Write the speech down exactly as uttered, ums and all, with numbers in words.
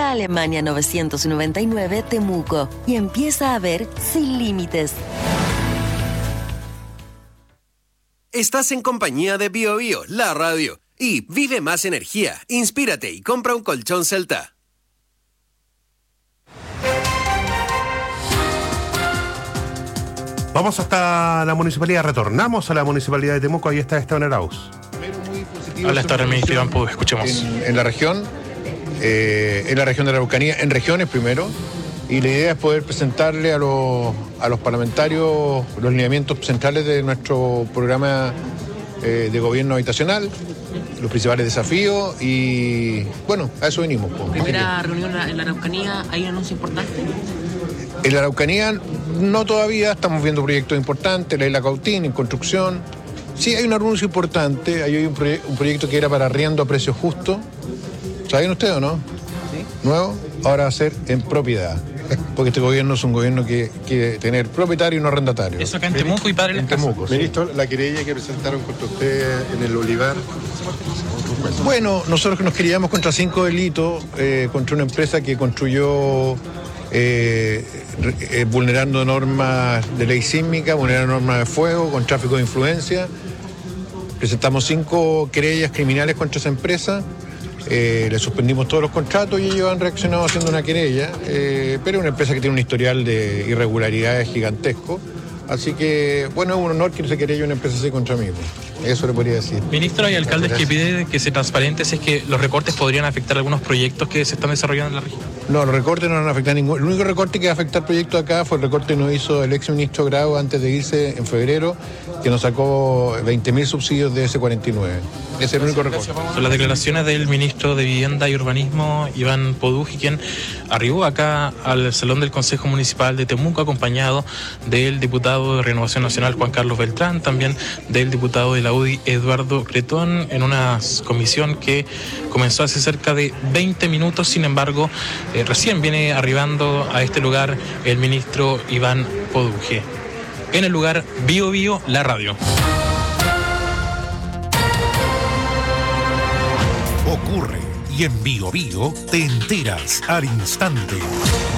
a Alemania novecientos noventa y nueve Temuco y empieza a ver sin límites. Estás en compañía de Bio Bio, la radio. Y vive más energía, inspírate y compra un colchón Celta. Vamos hasta la municipalidad, retornamos a la municipalidad de Temuco, ahí está Esteban Arauz. Habla hasta ahora el ministro Iván Pudú, escuchemos. En, en la región, eh, en la región de la Araucanía, en regiones primero, y la idea es poder presentarle a los, a los parlamentarios los lineamientos centrales de nuestro programa eh, de gobierno habitacional, los principales desafíos y, bueno, a eso venimos. Pues. Primera reunión en la Araucanía, ¿hay un anuncio importante? En la Araucanía no todavía, estamos viendo proyectos importantes, la isla Cautín en construcción. Sí, hay un anuncio importante, hay un, proye- un proyecto que era para arriendo a precio justo. ¿Saben ustedes o no? Sí. Nuevo, ahora va a ser en propiedad. Porque este gobierno es un gobierno que quiere tener propietario y no arrendatario. Eso acá en Temuco y Padre En Temuco, sí. Ministro, la querella que presentaron contra usted en el Olivar. Bueno, nosotros nos queríamos contra cinco delitos, eh, contra una empresa que construyó eh, eh, vulnerando normas de ley sísmica, vulnerando normas de fuego, con tráfico de influencia. Presentamos cinco querellas criminales contra esa empresa. Eh, le suspendimos todos los contratos y ellos han reaccionado haciendo una querella, eh, pero es una empresa que tiene un historial de irregularidades gigantesco. Así que, bueno, es un honor que se querelle una empresa así contra mí. Eso le podría decir. Ministro, hay alcaldes que piden que se transparente si es que los recortes podrían afectar algunos proyectos que se están desarrollando en la región. No, los recortes no van a afectar ningún. El único recorte que va a afectar proyectos acá fue el recorte que nos hizo el ex ministro Grau antes de irse en febrero, que nos sacó veinte mil subsidios de ese cuarenta y nueve. Ese es el único recorte. Son las declaraciones del ministro de Vivienda y Urbanismo, Iván Pudú, quien arribó acá al Salón del Consejo Municipal de Temuco, acompañado del diputado de Renovación Nacional, Juan Carlos Beltrán, también del diputado de la U D I, Eduardo Cretón, en una comisión que comenzó hace cerca de veinte minutos. Sin embargo, eh, recién viene arribando a este lugar el ministro Iván Pudú. En el lugar, Bio Bio, la radio. Ocurre y en Bio Bio te enteras al instante.